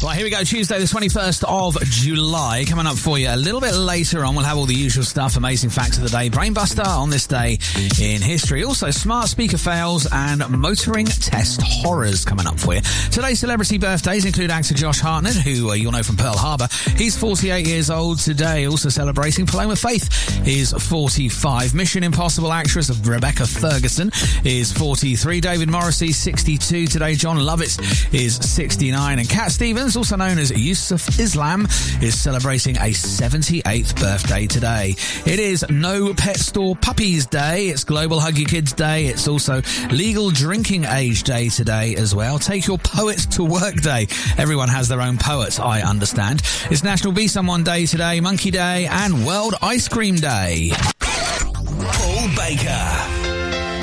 Right, here we go. Tuesday, the 21st of July. Coming up for you a little bit later on. We'll have all the usual stuff. Amazing facts of the day. Brainbuster on this day in history. Also, smart speaker fails and motoring test horrors coming up for you. Today's celebrity birthdays include actor Josh Hartnett, who you'll know from Pearl Harbor. He's 48 years old today. Also celebrating Paloma Faith is 45. Mission Impossible actress of Rebecca Ferguson is 43. David Morrissey, 62 today. John Lovitz is 69. And Cat Stevens, also known as Yusuf Islam, is celebrating a 78th birthday today. It is No Pet Store Puppies Day. It's Global Hug Your Kids Day. It's also Legal Drinking Age Day today as well. Take Your Poet to Work Day. Everyone has their own poets, I understand. It's National Be Someone Day today, Monkey Day, and World Ice Cream Day. Paul Baker.